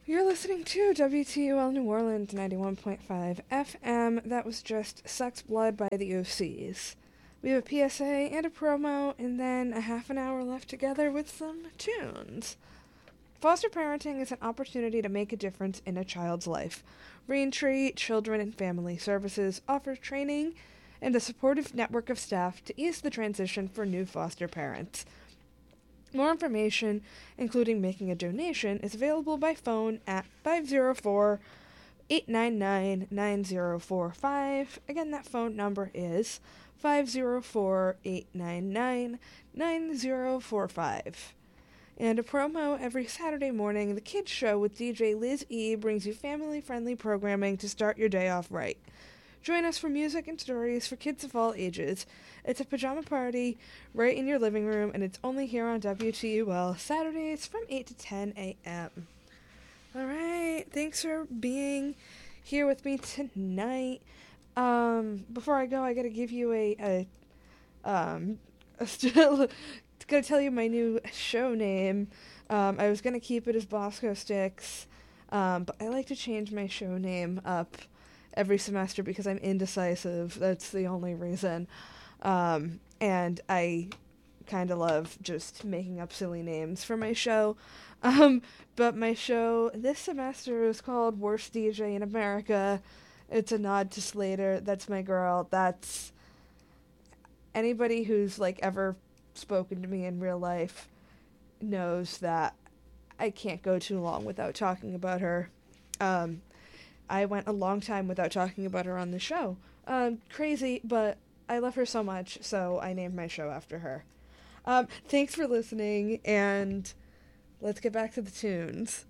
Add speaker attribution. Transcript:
Speaker 1: You're listening to WTUL New Orleans 91.5 FM. That was just Sucks Blood by the OCs. We have a PSA and a promo, and then a half an hour left together with some tunes. Foster parenting is an opportunity to make a difference in a child's life. Raintree Children and Family Services offers training and a supportive network of staff to ease the transition for new foster parents. More information, including making a donation, is available by phone at 504-899-9045. Again, that phone number is 504-899-9045. And a promo every Saturday morning, The Kids Show with DJ Liz E brings you family-friendly programming to start your day off right. Join us for music and stories for kids of all ages. It's a pajama party right in your living room, and it's only here on WTUL, Saturdays from 8 to 10 a.m. Alright, thanks for being here with me tonight. Before I go, I gotta give you gotta tell you my new show name. I was gonna keep it as Bosco Sticks, but I like to change my show name up every semester because I'm indecisive. That's the only reason. And I kind of love just making up silly names for my show. But my show this semester is called Worst DJ in America. It's a nod to Slater. That's my girl. That's anybody who's ever spoken to me in real life knows that I can't go too long without talking about her. I went a long time without talking about her on the show. Crazy, but I love her so much, so I named my show after her. Thanks for listening, and let's get back to the tunes.